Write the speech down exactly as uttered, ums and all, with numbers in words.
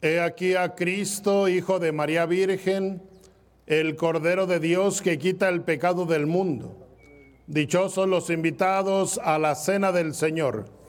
He aquí a Cristo, Hijo de María Virgen, el Cordero de Dios que quita el pecado del mundo. Dichosos los invitados a la cena del Señor.